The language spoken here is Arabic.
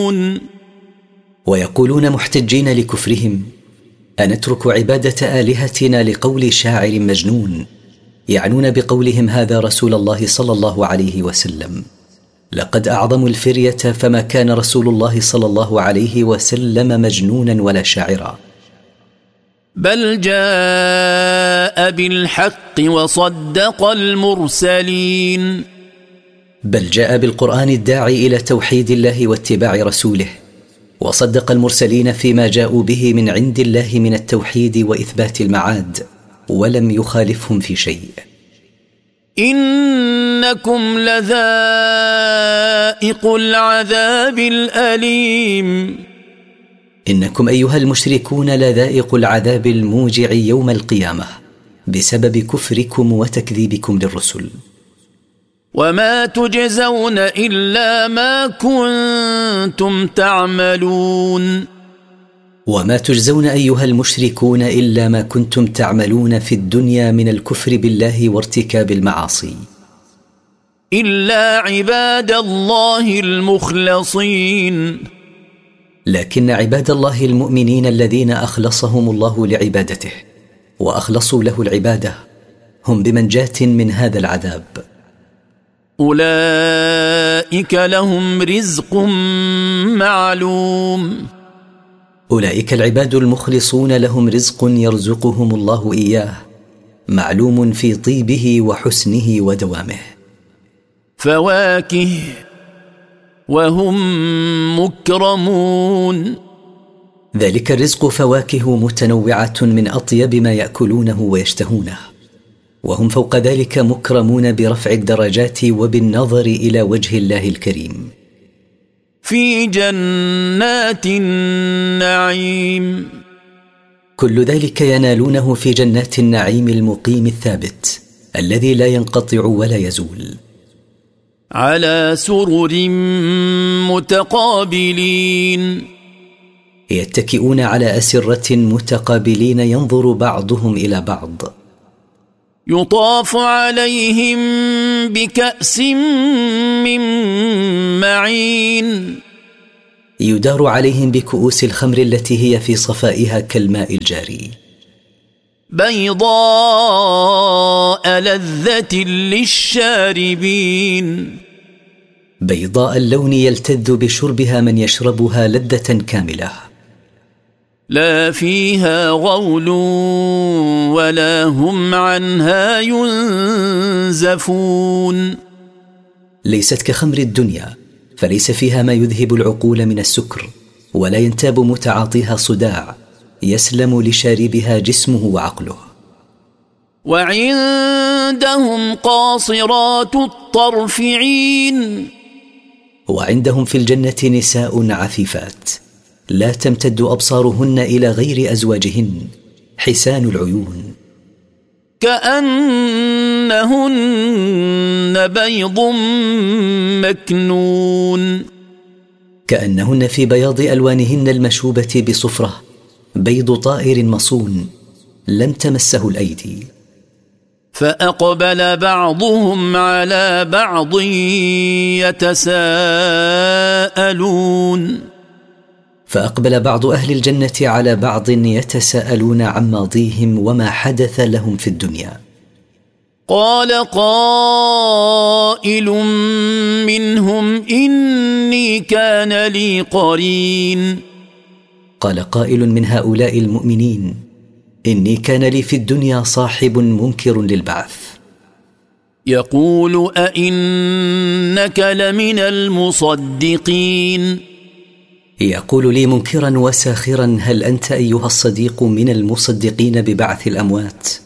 مجنون. ويقولون محتجين لكفرهم: أنترك عبادة آلهتنا لقول شاعر مجنون، يعنون بقولهم هذا رسول الله صلى الله عليه وسلم. لقد أعظموا الفرية، فما كان رسول الله صلى الله عليه وسلم مجنونا ولا شاعرا. بل جاء بالحق وصدق المرسلين. بل جاء بالقرآن الداعي إلى توحيد الله واتباع رسوله، وصدق المرسلين فيما جاءوا به من عند الله من التوحيد وإثبات المعاد، ولم يخالفهم في شيء. إنكم لذائق العذاب الأليم. إنكم أيها المشركون لذائق العذاب الموجع يوم القيامة بسبب كفركم وتكذيبكم للرسل. وما تجزون إلا ما كنتم تعملون. وما تجزون أيها المشركون إلا ما كنتم تعملون في الدنيا من الكفر بالله وارتكاب المعاصي. إلا عباد الله المخلصين. لكن عباد الله المؤمنين الذين أخلصهم الله لعبادته وأخلصوا له العبادة هم بمنجاة من هذا العذاب. أولئك لهم رزق معلوم. أولئك العباد المخلصون لهم رزق يرزقهم الله إياه، معلوم في طيبه وحسنه ودوامه. فواكه وهم مكرمون. ذلك الرزق فواكه متنوعة من أطيب ما يأكلونه ويشتهونه، وهم فوق ذلك مكرمون برفع الدرجات وبالنظر إلى وجه الله الكريم. في جنات النعيم. كل ذلك ينالونه في جنات النعيم المقيم الثابت الذي لا ينقطع ولا يزول. على سرر متقابلين. يتكئون على أسرة متقابلين ينظر بعضهم إلى بعض. يطاف عليهم بكأس من معين. يدار عليهم بكؤوس الخمر التي هي في صفائها كالماء الجاري. بيضاء لذة للشاربين. بيضاء اللون يلتذ بشربها من يشربها لذة كاملة. لا فيها غول ولا هم عنها ينزفون. ليست كخمر الدنيا، فليس فيها ما يذهب العقول من السكر، ولا ينتاب متعاطيها صداع، يسلم لشاربها جسمه وعقله. وعندهم قاصرات الطرف عين. وعندهم في الجنة نساء عفيفات لا تمتد أبصارهن إلى غير أزواجهن، حسان العيون. كأنهن بيض مكنون. كأنهن في بياض ألوانهن المشوبة بصفرة بيض طائر مصون لم تمسه الأيدي. فأقبل بعضهم على بعض يتساءلون. فأقبل بعض أهل الجنة على بعض يتساءلون عن ماضيهم وما حدث لهم في الدنيا. قال قائل منهم إني كان لي قرين. قال قائل من هؤلاء المؤمنين: إني كان لي في الدنيا صاحب منكر للبعث. يقول أئنك لمن المصدقين. يقول لي منكرا وساخرا: هل أنت أيها الصديق من المصدقين ببعث الأموات؟